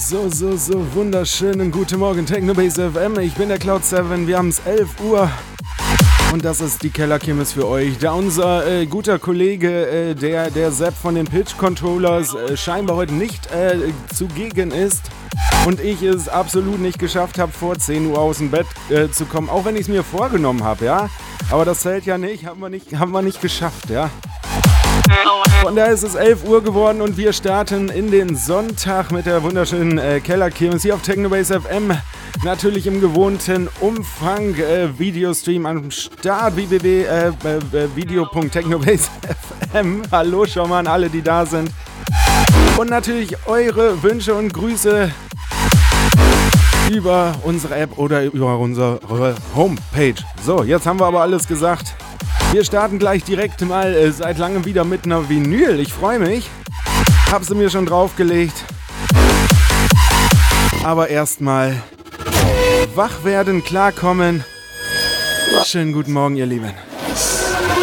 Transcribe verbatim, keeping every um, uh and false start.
So, so, so wunderschönen guten Morgen, Technobase F M. Ich bin der Cloud sieben, wir haben es elf Uhr und das ist die Kellerkirmes für euch. Da unser äh, guter Kollege, äh, der, der Sepp von den Pitch Controllers, äh, scheinbar heute nicht äh, zugegen ist und ich es absolut nicht geschafft habe, vor zehn Uhr aus dem Bett äh, zu kommen, auch wenn ich es mir vorgenommen habe, ja. Aber das zählt ja nicht, haben wir nicht, haben wir nicht geschafft, ja. Von daher ist es elf Uhr geworden und wir starten in den Sonntag mit der wunderschönen äh, Kellerkirmes hier auf Technobase F M. Natürlich im gewohnten Umfang. Äh, Videostream am Start, w w w punkt video punkt technobase punkt f m. Hallo schon mal an alle, die da sind. Und natürlich eure Wünsche und Grüße über unsere App oder über unsere Homepage. So, jetzt haben wir aber alles gesagt. Wir starten gleich direkt mal äh, seit langem wieder mit einer Vinyl. Ich freue mich. Hab sie mir schon draufgelegt. Aber erstmal wach werden, klarkommen. Schönen guten Morgen, ihr Lieben.